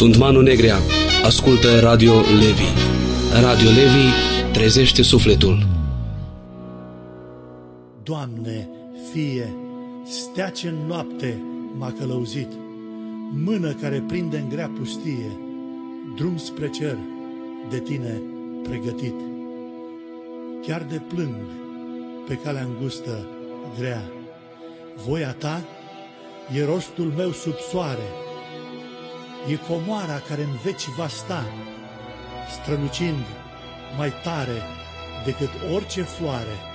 Sunt Manu Negrea. Ascultă Radio Levi. Radio Levi trezește sufletul. Doamne, Fie, stea ce-n noapte m-a călăuzit, mână care prinde în grea pustie, drum spre cer de Tine pregătit. Chiar de plâng pe calea îngustă grea, voia Ta e rostul meu sub soare, e comoara care în veci va sta, strălucind mai tare decât orice floare.